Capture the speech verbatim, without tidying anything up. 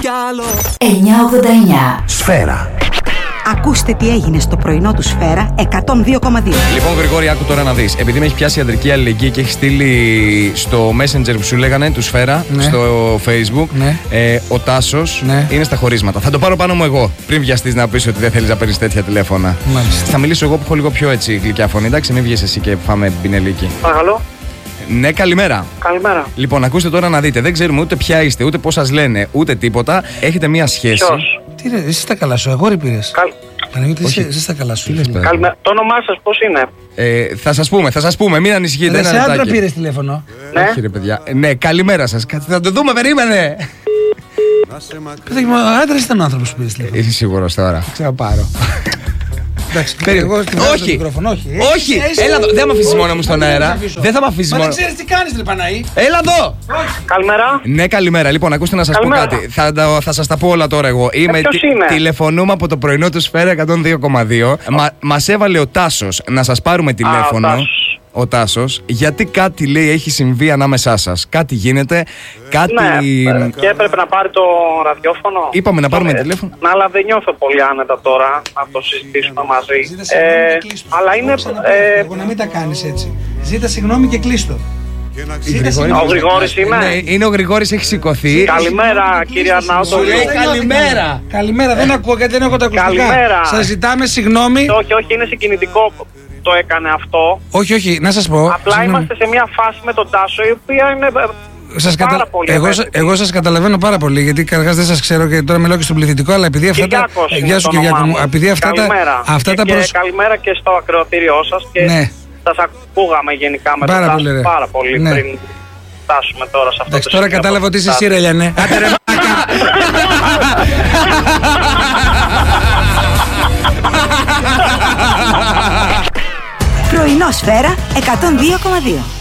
εννιακόσια ογδόντα εννιά Σφαίρα. Ακούστε τι έγινε στο πρωινό του Σφαίρα εκατόν δύο κόμμα δύο. Λοιπόν, Γρηγόρη, άκου τώρα να δεις. Επειδή με έχει πιάσει ιατρική αλληλεγγύη και έχει στείλει στο Messenger που σου λέγανε του Σφαίρα, ναι, στο Facebook, ναι, ε, ο Τάσος, ναι, είναι στα χωρίσματα. Θα το πάρω πάνω μου εγώ. Πριν βιαστείς να πεις ότι δεν θέλεις να παίρνεις τέτοια τηλέφωνα. Μάλιστα. Θα μιλήσω εγώ που έχω λίγο πιο έτσι γλυκιά φωνή. Εντάξει, μην βγεις εσύ και πάμε πινελίκι. Παρακαλώ. Ναι, καλημέρα. Καλημέρα. Λοιπόν, ακούστε τώρα να δείτε. Δεν ξέρουμε ούτε ποια είστε, ούτε πώς σας λένε, ούτε τίποτα. Έχετε μία σχέση. Ποιος? Τι ρε, εσύ τα καλά σου, αγόρι πήρες. Καλ... Παναγιώτη, εσύ, εσύ τα καλά σου. Καλημέρα. Το όνομά σας πώς είναι? Ε, θα σας πούμε, θα σας πούμε, μην ανησυχείτε. Ρε, ένα σε άντρα λεπτάκι. πήρες τηλέφωνο. Ναι. Όχι, ρε παιδιά. Ε, ναι, καλημέρα σας. Κα- Θα το δούμε, περίμενε. Παιδάκι μου, άντρας ήταν ο άνθρωπος που πήρες τηλέφωνο. Είσαι σίγουρος τώρα. Ξαναπάρω. Εντάξει, Περίμενε. εγώ στην βάζω το Όχι. μικρόφωνο, όχι. Όχι, Εσύ- έλα εδώ. Δεν με αφήσεις μόνο μου στον Δεν αέρα. θα σε αφήσω. Δεν θα με αφήσεις Μα δεν μόνο. ξέρεις τι κάνεις, ρε Παναή. Έλα εδώ. Καλημέρα. Ναι, καλημέρα. Λοιπόν, ακούστε να σας πω Καλημέρα. κάτι. Θα, τα- θα σας τα πω όλα τώρα εγώ. Είμαι, ποιος είναι? Τηλεφωνούμε από το πρωινό του Σφαίρα εκατόν δύο κόμμα δύο. Μα, μας έβαλε ο Τάσος να σας πάρουμε τηλέφωνο. Α, ο Τάσος. Ο Τάσος, γιατί κάτι λέει έχει συμβεί ανάμεσά σας. Κάτι γίνεται, κάτι. Ναι, και έπρεπε να πάρει το ραδιόφωνο. Είπαμε να πάρουμε Ε, τηλέφωνο. Ναι, αλλά δεν νιώθω πολύ άνετα τώρα να το συζητήσουμε μαζί. Ζήτα συγγνώμη Ε, και κλείστο. αλλά είναι. Ε, Εγώ να μην τα κάνεις έτσι. Ζήτα συγγνώμη και κλείστο. Ζήτα ο συγγνώμη. Γρηγόρης είμαι. Ναι, είναι ο Γρηγόρης, έχει σηκωθεί. Καλημέρα κύριε Αρναούτο. Σου λέει καλημέρα. Καλημέρα, δεν ακούω γιατί δεν έχω τα ακουστικά. Καλημέρα. Σας ζητάμε συγγνώμη. Όχι, όχι, είναι συγκινητικό που το έκανε αυτό. Όχι, όχι, να σας πω. Απλά συγγνώμη. είμαστε σε μια φάση με τον Τάσο η οποία είναι. Σας πάρα κατα... πολύ εγώ, ευαίσθητη. εγώ σας καταλαβαίνω πάρα πολύ γιατί καταρχάς δεν σας ξέρω και τώρα μιλάω και στον πληθυντικό, αλλά επειδή αυτά τα. Κυριάκος Ε, είναι Γεια σου το Κυριάκο όνομά μου. μου. Επειδή αυτά Καλημέρα. τα. Αυτά και, τα και προσ... καλημέρα και στο ακροατήριό σας και Ναι. σας ακούγαμε γενικά με Πάρα τον πολύ, Τάσο ρε. πάρα πολύ Ναι. πριν φτάσουμε τώρα σε αυτό Εντάξει, το τώρα σημείο κατάλαβα που ότι είσαι φτάσαμε. εσύ, ρε Λιανέ. Άντε ρε μάκα. Πρωινό Σφαίρα εκατόν δύο κόμμα δύο.